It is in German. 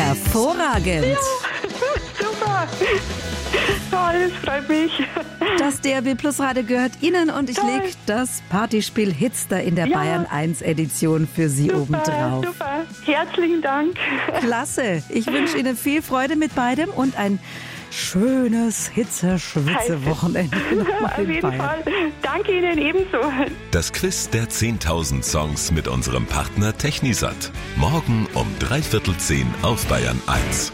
Hervorragend. Super. Toll, das freut mich. Das DRB Plus Radio gehört Ihnen und ich lege das Partyspiel Hitster in der Bayern 1 Edition für Sie obendrauf. Super, herzlichen Dank. Klasse. Ich wünsche Ihnen viel Freude mit beidem und ein schönes Hitze-Schwitze-Wochenende. Auf jeden Fall. Danke Ihnen ebenso. Das Quiz der 10.000 Songs mit unserem Partner Technisat. Morgen um 9:45 auf Bayern 1.